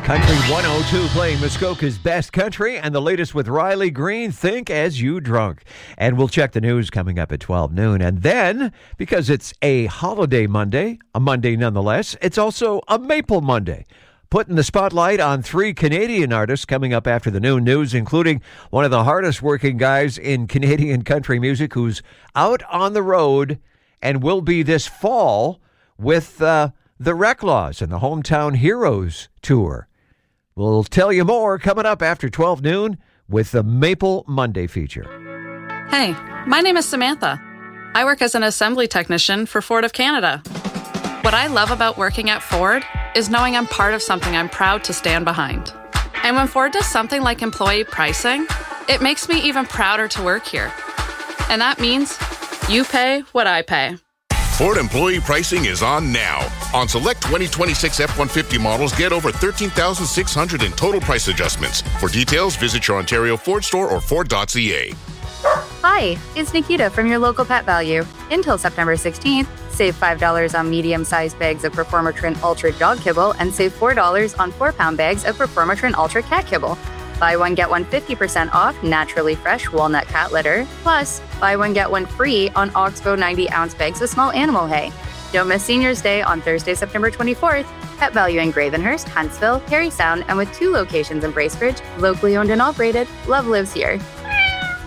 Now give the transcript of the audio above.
Country 102 playing Muskoka's best country and the latest with Riley Green, Think As You Drunk. And we'll check the news coming up at 12 noon. And then, because it's a holiday Monday, a Monday nonetheless, it's also a Maple Monday. Putting the spotlight on 3 Canadian artists coming up after the noon news, including one of the hardest working guys in Canadian country music who's out on the road and will be this fall with the Reclaws and the Hometown Heroes tour. We'll tell you more coming up after 12 noon with the Maple Monday feature. Hey, my name is Samantha. I work as an assembly technician for Ford of Canada. What I love about working at Ford is knowing I'm part of something I'm proud to stand behind. And when Ford does something like employee pricing, it makes me even prouder to work here. And that means you pay what I pay. Ford employee pricing is on now. On select 2026 F-150 models, get over $13,600 in total price adjustments. For details, visit your Ontario Ford store or Ford.ca. Hi, it's Nikita from your local Pet Value. Until September 16th, save $5 on medium-sized bags of Performatrin Ultra Dog Kibble and save $4 on 4-pound bags of Performatrin Ultra Cat Kibble. Buy one, get one 50% off naturally fresh walnut cat litter. Plus, buy one, get one free on Oxbow 90-ounce bags of small animal hay. Don't miss Seniors Day on Thursday, September 24th. Pet Value in Gravenhurst, Huntsville, Parry Sound, and with 2 locations in Bracebridge, locally owned and operated, love lives here.